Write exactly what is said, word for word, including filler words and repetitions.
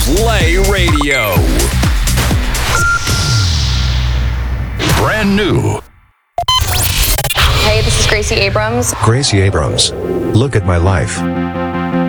Play Radio. Brand new. Hey, this is Gracie Abrams. Gracie Abrams. Look at my life.